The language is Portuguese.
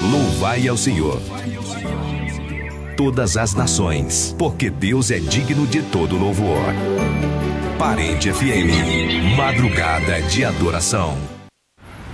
Louvai ao Senhor, todas as nações, porque Deus é digno de todo louvor. Parente FM, madrugada de adoração.